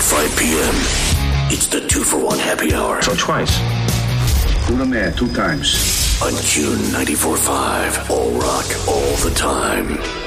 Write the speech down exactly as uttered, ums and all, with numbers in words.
five p.m. It's the two for one happy hour. So twice. Who the man two times. On June ninety-four point five. All rock, all the time.